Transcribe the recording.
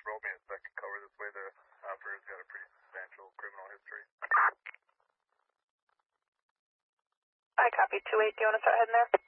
roll me a second cover this way. The operator's got a pretty substantial criminal history. I copy 2-8. Do you want to start heading there?